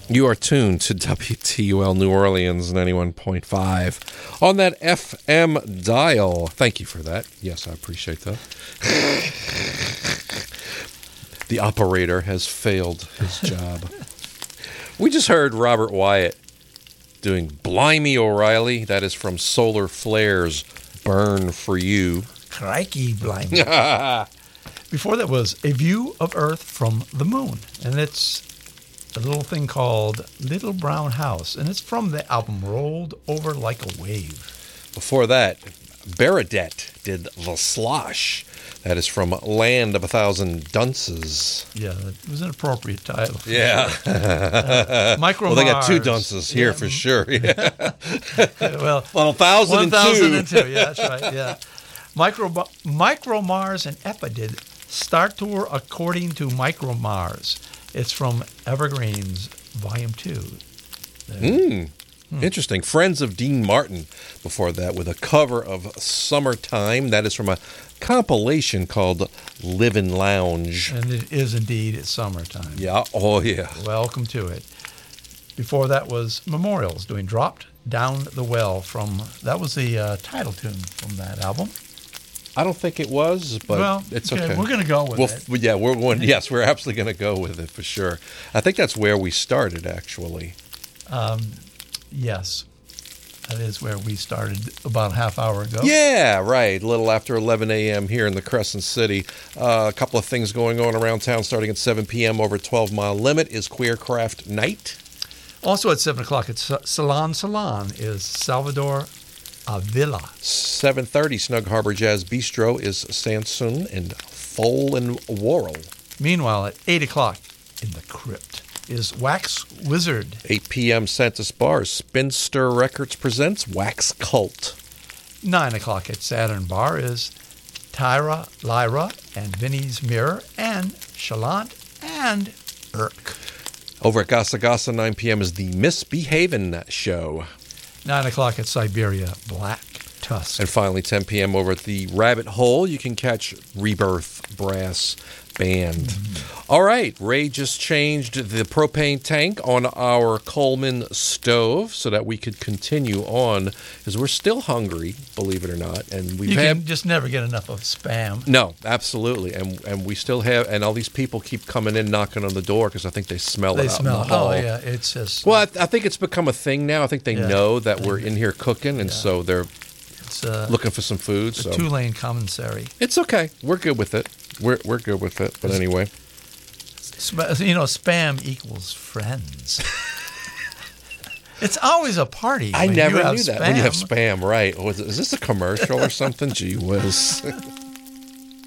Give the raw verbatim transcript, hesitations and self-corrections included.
You are tuned to W T U L New Orleans ninety-one point five on that F M dial. Thank you for that. Yes, I appreciate that. The operator has failed his job. We just heard Robert Wyatt doing Blimey O'Reilly. That is from Solar Flares, Burn for You. Crikey, blimey. Before that was A View of Earth from the Moon. And it's a little thing called Little Brown House. And it's from the album Rolled Over Like a Wave. Before that, Beradette did The Slosh. That is from Land of a Thousand Dunces. Yeah, it was an appropriate title. Yeah. Sure. uh, Micro Well, they got two Mars. dunces here Yeah. for sure. Yeah. well, well, one thousand one thousand and two. two. Yeah, that's right. Yeah. Micro, Micro Mars and Epa did Star Tour According to Micro Mars. It's from Evergreens, Volume two. Mm. Hmm. Interesting. Friends of Dean Martin before that with a cover of Summertime. That is from a compilation called Livin' Lounge. And it is indeed, it's summertime. Yeah. Oh, yeah. Welcome to it. Before that was Memorials doing Dropped Down the Well from, that was the uh, title tune from that album. I don't think it was, but well, it's okay. okay. We're going to go with we'll, it. Yeah, we're going. Yes, we're absolutely going to go with it for sure. I think that's where we started, actually. Um, yes, that is where we started about a half hour ago. Yeah, right. A little after eleven a.m. here in the Crescent City. Uh, a couple of things going on around town starting at seven p.m. over twelve mile limit is Queercraft Night. Also at seven o'clock, it's Salon Salon is Salvador Avila. seven thirty, Snug Harbor Jazz Bistro is Sanson and Foal and Worrell. Meanwhile, at eight o'clock in the Crypt is Wax Wizard. eight p.m. Santa's Bar, Spinster Records presents Wax Cult. nine o'clock at Saturn Bar is Tyra, Lyra, and Vinny's Mirror, and Chalant and Irk. Over at Gasa Gasa, nine p.m. is the Misbehavin' Show. nine o'clock at Siberia, Black Tusk. And finally, ten p.m. over at the Rabbit Hole, you can catch Rebirth Brass Band. Mm-hmm. All right, Ray just changed the propane tank on our Coleman stove so that we could continue on, because we're still hungry, believe it or not. And we've you had can just never get enough of spam. No, absolutely, and and we still have, and all these people keep coming in, knocking on the door because I think they smell They it out smell. in the hall. Oh yeah, it's just. Well, I, th- I think it's become a thing now. I think they Yeah. know that we're in here cooking, and Yeah. so they're it's, uh, looking for some food. a So two-lane commissary. it's okay. We're good with it. We're we're good with it. But anyway, Sp- you know, spam equals friends. It's always a party. I when never you have knew that spam. when you have spam, right? Was it, is this a commercial or something? Gee whiz.